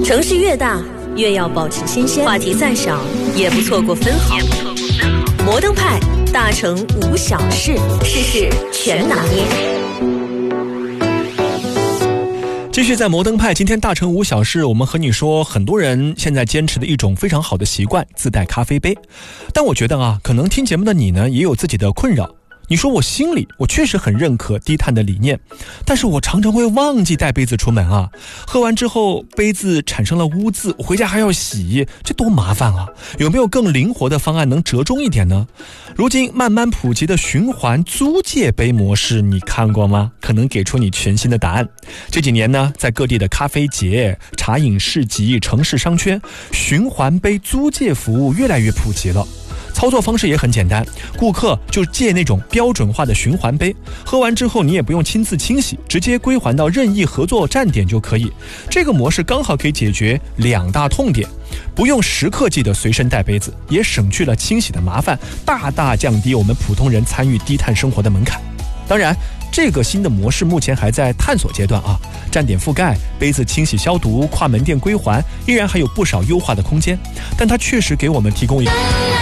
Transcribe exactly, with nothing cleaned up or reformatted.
城市越大，越要保持新鲜，话题再少也不错过分毫。摩登派，大城无小事，事事全拿捏。 继续在摩登派，今天大城无小事，我们和你说，很多人现在坚持的一种非常好的习惯，自带咖啡杯。但我觉得啊，可能听节目的你呢，也有自己的困扰。你说我心里我确实很认可低碳的理念，但是我常常会忘记带杯子出门啊。喝完之后杯子产生了污渍，我回家还要洗，这多麻烦啊。有没有更灵活的方案能折中一点呢？如今慢慢普及的循环租借杯模式你看过吗？可能给出你全新的答案。这几年呢，在各地的咖啡节、茶饮市集、城市商圈，循环杯租借服务越来越普及了。操作方式也很简单，顾客就借那种标准化的循环杯，喝完之后你也不用亲自清洗，直接归还到任意合作站点就可以。这个模式刚好可以解决两大痛点，不用时刻记得随身带杯子，也省去了清洗的麻烦，大大降低我们普通人参与低碳生活的门槛。当然，这个新的模式目前还在探索阶段啊，站点覆盖、杯子清洗消毒、跨门店归还，依然还有不少优化的空间，但它确实给我们提供一个